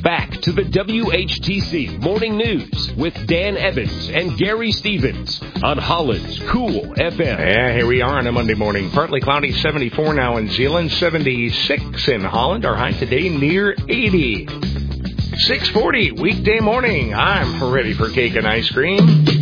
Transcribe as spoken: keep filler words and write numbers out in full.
back to the W H T C Morning News with Dan Evans and Gary Stevens on Holland's Cool F M. Yeah, here we are on a Monday morning. Partly cloudy, seventy-four now in Zeeland, seventy-six in Holland. Our high today near eighty. six forty, weekday morning. I'm ready for cake and ice cream.